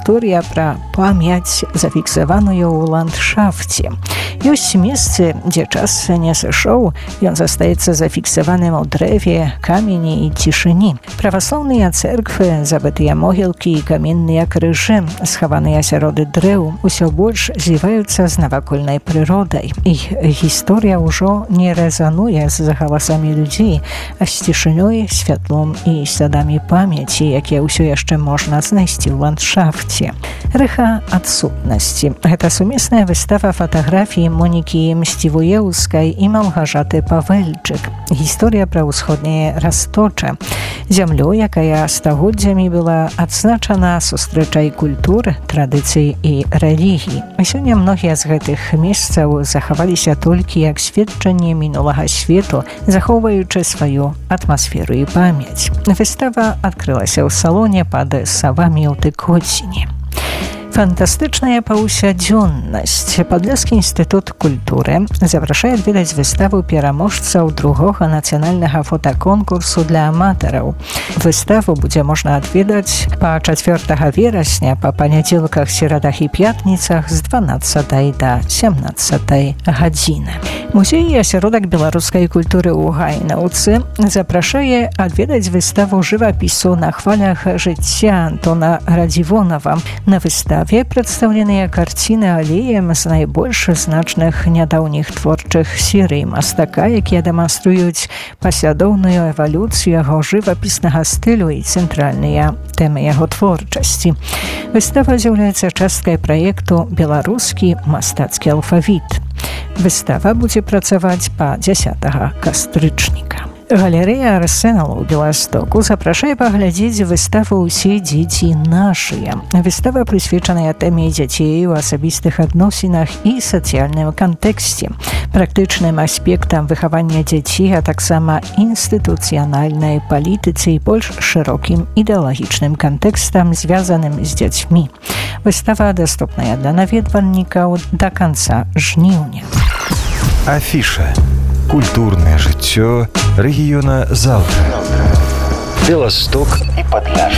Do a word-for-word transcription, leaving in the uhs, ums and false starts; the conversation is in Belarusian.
гісторыя пра памяць, зафіксаваную ў ландшафце. Ёсць месцы, дзе час не сышоў, ён застаецца зафіксаваным у дрэве, камені і цішыні. Праваслаўныя цэрквы, забытыя могілкі і каменныя крыжы, схаваныя сярод дрэў, усё больш зліваюцца з навакольнай прыродай. Іх гісторыя ўжо не рэзануе з галасамі людзей, а з цішынёй, святлом і слядамі памяці, якія ўсё яшчэ можна знайсці ў ландшафце. Рэха адсутнасці. Гэта сумесная выстава фатаграфій Монікі Мсцівуеўскай і Малгажаты Павэльчык. Гісторыя пра ўсходняе Расточа. Зямлю, якая стагоддзямі была адзначана сустрэчай культур, традыцый і рэлігій. Сёння многія з гэтых месцаў захаваліся толькі як сведчанне мінулага свету, захоўваючы сваю атмасферу і памяць. Выстава адкрылася ў салоне пад савамі ў Тыкоціне. Фантастычная паўсядзённасць. Падляскі інстытут культуры запрашае адведаць выставу пераможцаў другога нацыянальнага фотаконкурсу для аматараў. Выставу будзе можна адведаць па чацвёртага верасня па панядзелках, серадах і пятніцах з дванаццатай да сямнаццатай гадзіны. Музей і асяродак беларускай культуры ў Гайнаўцы запрашае адведаць выставу жывапісу на хвалях жыцця Антона Радзівонава. На выставе прадстаўленыя карціны алеем з найбольш значных нядаўніх творчых серый мастака, якія дэманструюць паслядоўную эвалюцыю яго жывапіснага стылю і цэнтральныя тэмы яго творчасці. Выстава з'яўляецца часткай праекту «Беларускі мастацкі алфавіт». Выстава будзе працаваць па дзясятага кастрычніка. Галерэя Арсеналу ў Беластоку запрашае паглядзець выставу «Усе дзеці нашыя». Выстава прысвечаная тэме дзяцей у асабістых адносінах і сацыяльным кантэксце, практычным аспектам выхавання дзяцей, а таксама інстытуцыянальнай палітыцы і больш шырокім ідэалагічным кантэкстам, звязаным з дзяцьмі. Выстава даступная для наведвальнікаў да канца жніўня. Афіша. Культурнае жыццё рэгіёна заўтра. Беласток і Падляшша.